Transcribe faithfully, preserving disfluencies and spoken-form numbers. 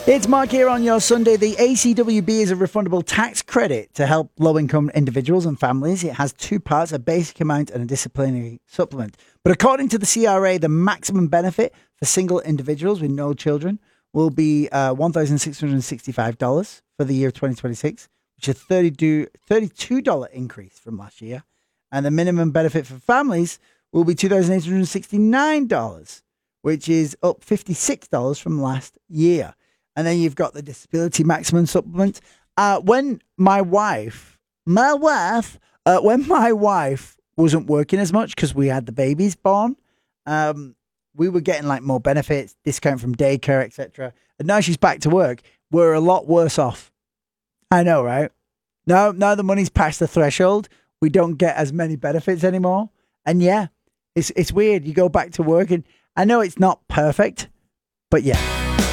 It's Mark here on your Sunday. The A C W B is a refundable tax credit to help low-income individuals and families. It has two parts, a basic amount and a disciplinary supplement. But according to the C R A, the maximum benefit for single individuals with no children will be uh, one thousand six hundred sixty-five dollars for the year twenty twenty-six, which is a thirty-two dollars increase from last year. And the minimum benefit for families will be two thousand eight hundred sixty-nine dollars, which is up fifty-six dollars from last year. And then you've got the disability maximum supplement. Uh, when my wife, my wife, uh, when my wife wasn't working as much because we had the babies born, um, we were getting like more benefits, discount from daycare, et cetera. And now she's back to work. We're a lot worse off. I know, right? Now, now the money's past the threshold. We don't get as many benefits anymore. And yeah, it's it's weird. You go back to work and I know it's not perfect, but yeah.